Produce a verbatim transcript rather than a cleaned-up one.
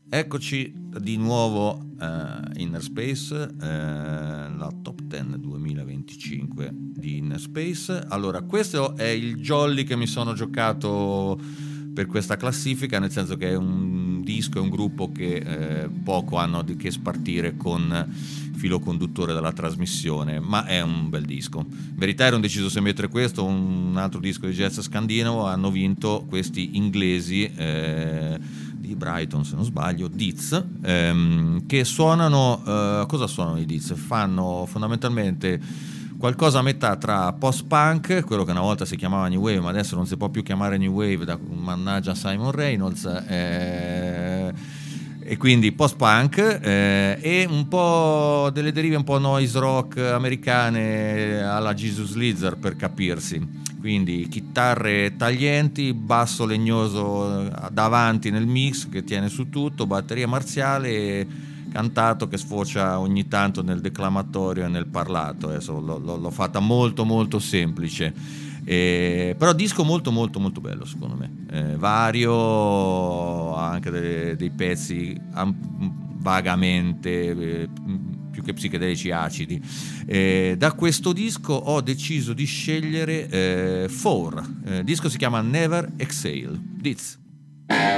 Eccoci di nuovo uh, Inner Space, uh, la top dieci duemilaventicinque di Inner Space. Allora, questo è il jolly che mi sono giocato per questa classifica, nel senso che è un disco, è un gruppo che eh, poco hanno di che spartire con filo conduttore della trasmissione, ma è un bel disco. In verità ero indeciso se mettere questo o un altro disco di jazz scandinavo. Hanno vinto questi inglesi eh, di Brighton, se non sbaglio, Deeds, ehm, che suonano, eh, cosa suonano i Deeds? Fanno fondamentalmente qualcosa a metà tra post-punk, quello che una volta si chiamava New Wave, ma adesso non si può più chiamare New Wave, da mannaggia Simon Reynolds, eh, e quindi post-punk, eh, e un po' delle derive un po' noise rock americane alla Jesus Lizard, per capirsi. Quindi chitarre taglienti, basso legnoso davanti nel mix che tiene su tutto, batteria marziale, cantato che sfocia ogni tanto nel declamatorio e nel parlato. Adesso l'ho, l'ho fatta molto molto semplice, eh, però disco molto molto molto bello secondo me, eh, vario, anche dei, dei pezzi am- vagamente eh, più che psichedelici acidi. Eh, da questo disco ho deciso di scegliere eh, Four, il eh, disco si chiama Never Exhale. Diz.